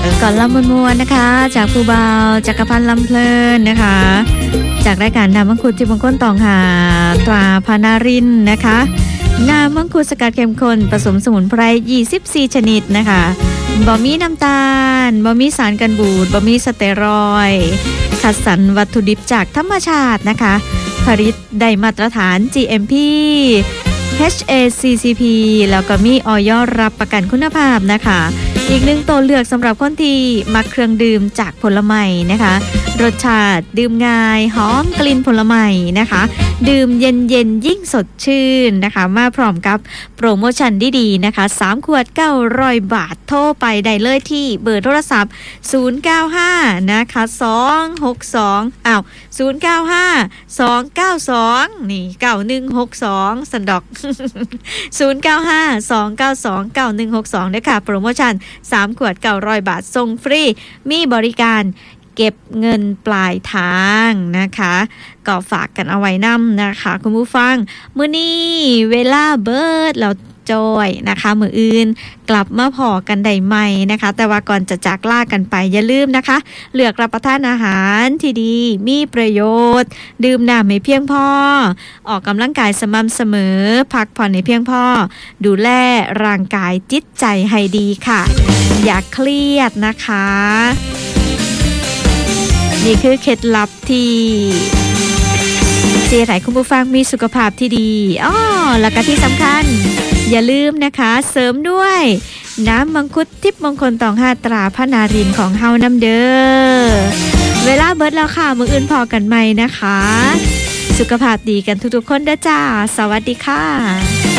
ก่อนลำมวลนะคะจากผู้บ่าวจักรพันธ์ลำเพลินนะคะจากรายการน้ำมังคุดที่บางก้นตองหาตราพานารินนะคะน้ำมังคุดสกัดเข้มข้นผสมสมุนไพร24ชนิดนะคะบ่มีน้ำตาลบ่มีสารกันบูดบ่มีสเตียรอยด์คัดสรรวัตถุดิบจากธรรมชาตินะคะผลิตได้มาตรฐาน GMP HACCP แล้วก็มีอย.รับประกันคุณภาพนะคะอีกหนึ่งตัวเลือกสำหรับคนที่มักเครื่องดื่มจากผลไม้นะคะรสชาติดื่มง่ายหอมกลิ่นผลไม้นะคะดื่มเย็นๆยิ่งสดชื่นนะคะมาพร้อมกับโปรโมชั่นดีๆนะคะ3ขวด900 บาทโทรไปได้เลยที่เบอร์โทรศัพท์095นะคะ262 095 292นี่9162สันดอก095 292 9162ด้วยค่ะโปรโมชั่น3ขวด900 บาทส่งฟรีมีบริการเก็บเงินปลายทางนะคะก็ฝากกันเอาไว้นำนะคะคุณผู้ฟังมื้อนี้เวลาเบิดแล้วจอยนะคะมื้ออื่นกลับมาพอกันได้ใหม่นะคะแต่ว่าก่อนจะจากลากันไปอย่าลืมนะคะเลือกรับประทานอาหารที่ดีมีประโยชน์ดื่มน้ำให้เพียงพอออกกำลังกายสม่ำเสมอพักผ่อนให้เพียงพอดูแลร่างกายจิตใจให้ดีค่ะอย่าเครียดนะคะนี่คือเคล็ดลับที่ให้คุณผู้ฟังมีสุขภาพที่ดีแล้วก็ที่สำคัญอย่าลืมนะคะเสริมด้วยน้ำมังคุดทิพย์มงคลตอง5ตราพนารินของเฮาน้ำเด้อเวลาเบิดแล้วค่ะมื้ออื่นพอกันใหม่นะคะสุขภาพดีกันทุกๆคนเด้อจ้าสวัสดีค่ะ